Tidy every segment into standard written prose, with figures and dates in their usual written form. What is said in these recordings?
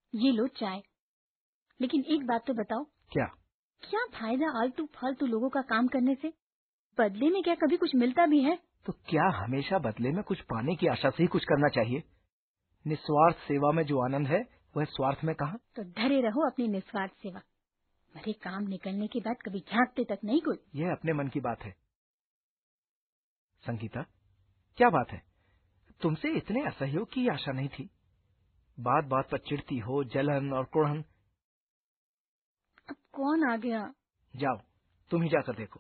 ये लो चाय। लेकिन एक बात तो बताओ, क्या? क्या फायदा आलतू फालतू लोगों का काम करने से? बदले में क्या कभी कुछ मिलता भी है? तो क्या हमेशा बदले में कुछ पाने की आशा से ही कुछ करना चाहिए? निस्वार्थ सेवा में जो आनंद है वह स्वार्थ में कहाँ? तो धरे रहो अपनी निस्वार्थ सेवा। मेरे काम निकलने के बाद कभी झांकते तक नहीं कोई। यह अपने मन की बात है। संगीता, क्या बात है? तुमसे इतने असहयोग की आशा नहीं थी। बात बात पर चिढ़ती हो, जलन और कुढ़न। अब कौन आ गया? जाओ, तुम ही जाकर देखो।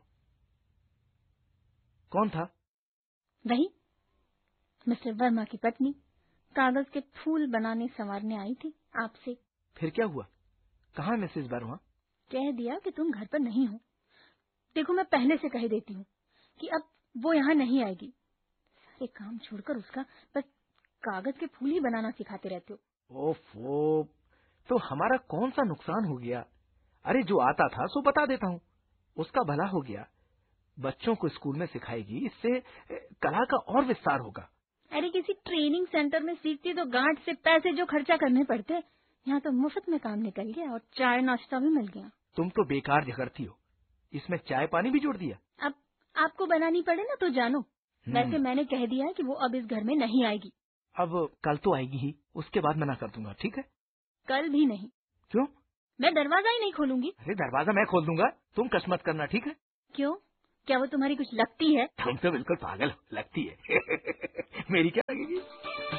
कौन था? वही मिस्टर वर्मा की पत्नी, कागज के फूल बनाने संवारने आई थी आपसे। फिर क्या हुआ? कहाँ मिसेस वर्मा? कह दिया कि तुम घर पर नहीं हो। देखो, मैं पहले से कह देती हूँ कि अब वो यहाँ नहीं आएगी। सारे काम छोड़कर उसका बस कागज के फूल ही बनाना सिखाते रहते हो। ओफो, तो हमारा कौन सा नुकसान हो गया? अरे जो आता था सो बता देता हूँ, उसका भला हो गया। बच्चों को स्कूल में सिखाएगी, इससे कला का और विस्तार होगा। अरे किसी ट्रेनिंग सेंटर में सीखती तो गांठ से पैसे जो खर्चा करने पड़ते, यहाँ तो मुफ्त में काम निकल गया और चाय नाश्ता भी मिल गया। तुम तो बेकार झगड़ती हो, इसमें चाय पानी भी जोड़ दिया। अब आपको बनानी पड़े ना तो जानो। वैसे मैंने कह दिया है कि वो अब इस घर में नहीं आएगी। अब कल तो आएगी ही, उसके बाद मना कर दूंगा, ठीक है? कल भी नहीं। क्यों? मैं दरवाजा ही नहीं खोलूंगी। अरे दरवाजा मैं खोल दूंगा, तुम कश मत करना, ठीक है? क्यों? क्या वो तुम्हारी कुछ लगती है? तुम तो बिल्कुल पागल लगती है। मेरी क्या लगेगी?